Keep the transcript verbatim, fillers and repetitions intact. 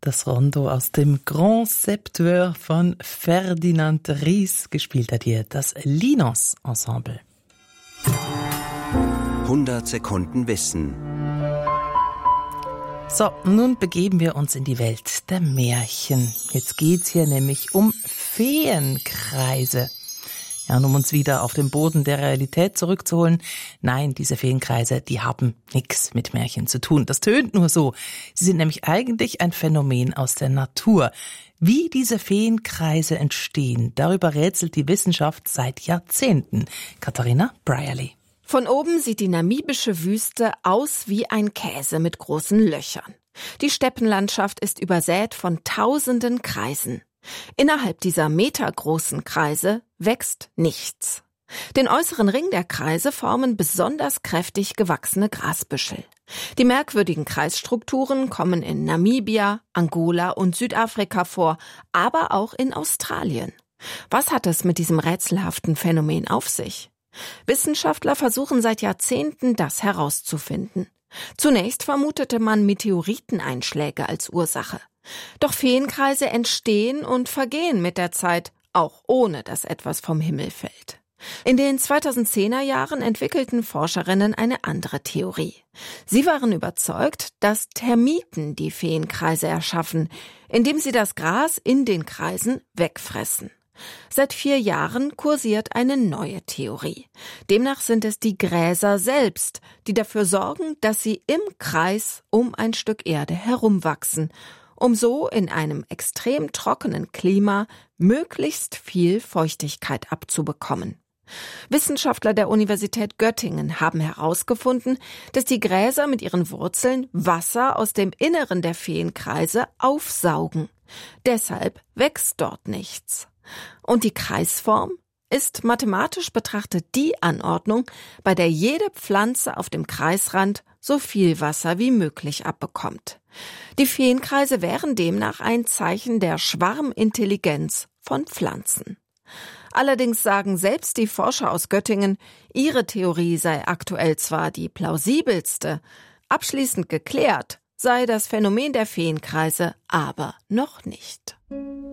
Das Rondo aus dem Grand Septueur von Ferdinand Ries. Gespielt hat hier das Linos Ensemble. hundert Sekunden Wissen. So, nun begeben wir uns in die Welt der Märchen. Jetzt geht's hier nämlich um Feenkreise. Ja, und um uns wieder auf den Boden der Realität zurückzuholen. Nein, diese Feenkreise, die haben nichts mit Märchen zu tun. Das tönt nur so. Sie sind nämlich eigentlich ein Phänomen aus der Natur. Wie diese Feenkreise entstehen, darüber rätselt die Wissenschaft seit Jahrzehnten. Katharina Brierley. Von oben sieht die namibische Wüste aus wie ein Käse mit großen Löchern. Die Steppenlandschaft ist übersät von tausenden Kreisen. Innerhalb dieser metergroßen Kreise wächst nichts. Den äußeren Ring der Kreise formen besonders kräftig gewachsene Grasbüschel. Die merkwürdigen Kreisstrukturen kommen in Namibia, Angola und Südafrika vor, aber auch in Australien. Was hat es mit diesem rätselhaften Phänomen auf sich? Wissenschaftler versuchen seit Jahrzehnten, das herauszufinden. Zunächst vermutete man Meteoriteneinschläge als Ursache. Doch Feenkreise entstehen und vergehen mit der Zeit, auch ohne dass etwas vom Himmel fällt. In den zweitausendzehner Jahren entwickelten Forscherinnen eine andere Theorie. Sie waren überzeugt, dass Termiten die Feenkreise erschaffen, indem sie das Gras in den Kreisen wegfressen. Seit vier Jahren kursiert eine neue Theorie. Demnach sind es die Gräser selbst, die dafür sorgen, dass sie im Kreis um ein Stück Erde herumwachsen, um so in einem extrem trockenen Klima möglichst viel Feuchtigkeit abzubekommen. Wissenschaftler der Universität Göttingen haben herausgefunden, dass die Gräser mit ihren Wurzeln Wasser aus dem Inneren der Feenkreise aufsaugen. Deshalb wächst dort nichts. Und die Kreisform ist mathematisch betrachtet die Anordnung, bei der jede Pflanze auf dem Kreisrand so viel Wasser wie möglich abbekommt. Die Feenkreise wären demnach ein Zeichen der Schwarmintelligenz von Pflanzen. Allerdings sagen selbst die Forscher aus Göttingen, ihre Theorie sei aktuell zwar die plausibelste, abschließend geklärt sei das Phänomen der Feenkreise aber noch nicht.